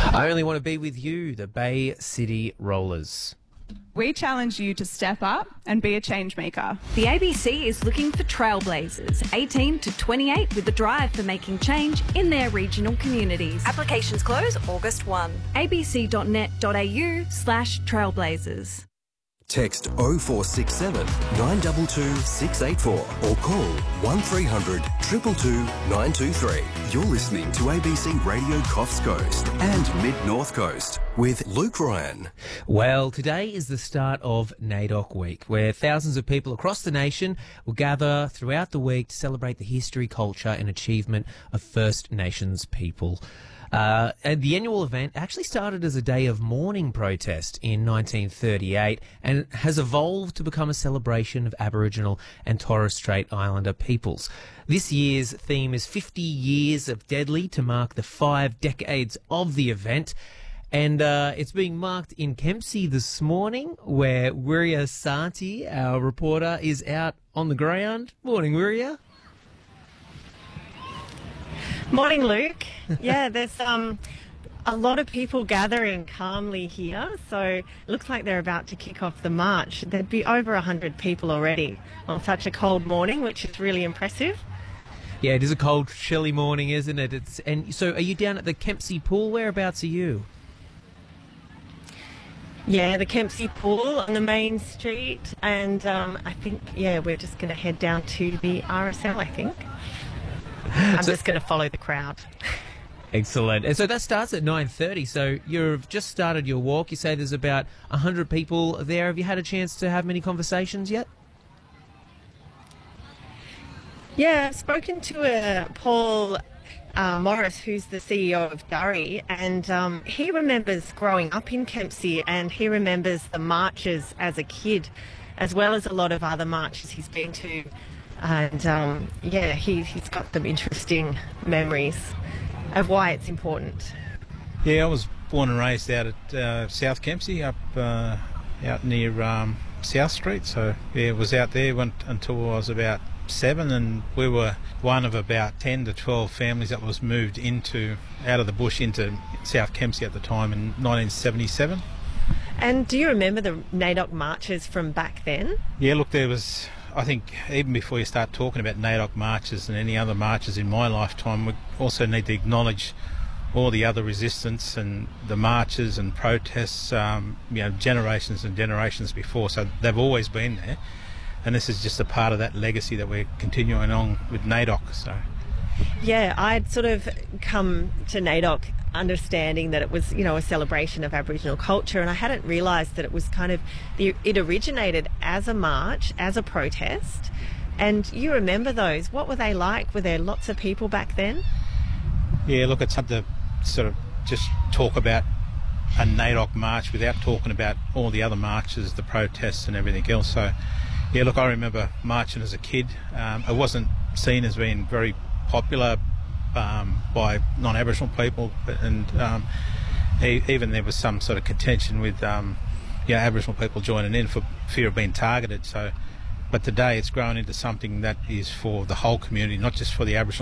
I only want to be with you, the Bay City Rollers. We challenge you to step up and be a change maker. The ABC is looking for trailblazers, 18 to 28, with a drive for making change in their regional communities. Applications close August 1. abc.net.au/trailblazers. Text 0467 922 684 or call 1300 222 923. You're listening to ABC Radio Coffs Coast and Mid-North Coast with Luke Ryan. Well, today is the start of NAIDOC Week, where thousands of people across the nation will gather throughout the week to celebrate the history, culture and achievement of First Nations people. And the annual event actually started as a day of mourning protest in 1938 and has evolved to become a celebration of Aboriginal and Torres Strait Islander peoples. This year's theme is 50 Years of Deadly, to mark the 5 decades of the event. And it's being marked in Kempsey this morning, where Wiria Santi, our reporter, is out on the ground. Morning, Wiria. Morning, Luke. Yeah, there's a lot of people gathering calmly here, so it looks like they're about to kick off the march. There'd be over 100 people already on such a cold morning, which is really impressive. Yeah, it is a cold, chilly morning, isn't it? And so are you down at the Kempsey Pool? Whereabouts are you? Yeah, the Kempsey Pool on the main street, and I think, we're just going to head down to the RSL, I think. I'm just going to follow the crowd. Excellent. And so that starts at 9:30, so you've just started your walk. You say there's about 100 people there. Have you had a chance to have many conversations yet? Yeah, I've spoken to Paul Morris, who's the CEO of Durry, and he remembers growing up in Kempsey, and he remembers the marches as a kid, as well as a lot of other marches he's been to. And he's got some interesting memories of why it's important. Yeah, I was born and raised out at South Kempsey, up out near South Street. So it was out there until I was about 7, and we were one of about 10 to 12 families that was moved out of the bush into South Kempsey at the time in 1977. And do you remember the NAIDOC marches from back then? Yeah, look, there was, I think, even before you start talking about NAIDOC marches and any other marches in my lifetime, we also need to acknowledge all the other resistance and the marches and protests, generations and generations before. So they've always been there, and this is just a part of that legacy that we're continuing on with NAIDOC. So, yeah, I'd sort of come to NAIDOC understanding that it was, a celebration of Aboriginal culture, and I hadn't realised that it was it originated as a march, as a protest. And you remember those? What were they like? Were there lots of people back then? Yeah, look, it's hard to sort of just talk about a NAIDOC march without talking about all the other marches, the protests and everything else. So, yeah, look, I remember marching as a kid. It wasn't seen as being very popular by non-Aboriginal people, and even there was some sort of contention with Aboriginal people joining in for fear of being targeted. So, but today it's grown into something that is for the whole community, not just for the Aboriginal